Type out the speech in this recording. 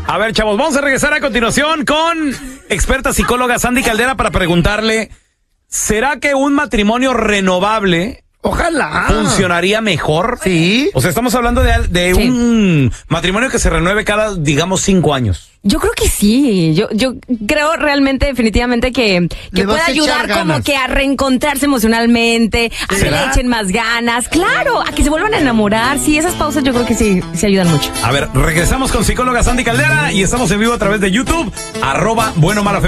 A ver, chavos, vamos a regresar a continuación con experta psicóloga Sandy Caldera para preguntarle, ¿será que un matrimonio renovable Ojalá funcionaría mejor? Sí. O sea, estamos hablando de Sí. un matrimonio que se renueve cada, digamos, 5 años. Yo creo que sí. Yo creo realmente, definitivamente que Le vas puede a echar ayudar como ganas. que a reencontrarse emocionalmente, a que ¿Será? le echen más ganas. Claro, a que se vuelvan a enamorar. Sí, esas pausas yo creo que sí ayudan mucho. A ver, regresamos con psicóloga Sandy Caldera y estamos en vivo a través de YouTube, @buenomala